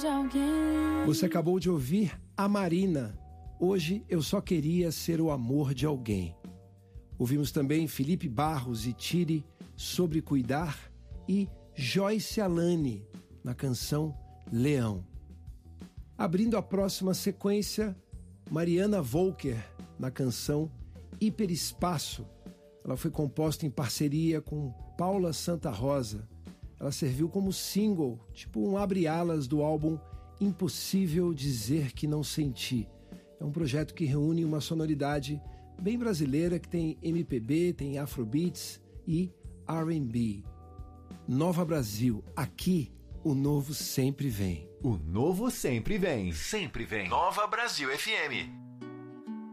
de alguém. Você acabou de ouvir a Marina. Hoje eu só queria ser o amor de alguém. Ouvimos também Felipe Barros e Tire, Sobre Cuidar, e Joyce Alane na canção Leão. Abrindo a próxima sequência, Mariana Volker na canção Hiperespaço. Ela foi composta em parceria com Paula Santa Rosa. Ela serviu como single, tipo um abre-alas do álbum Impossível Dizer Que Não Senti. É um projeto que reúne uma sonoridade bem brasileira, que tem MPB, tem Afrobeats e R&B. Nova Brasil, aqui o novo sempre vem. O novo sempre vem. Sempre vem. Nova Brasil FM.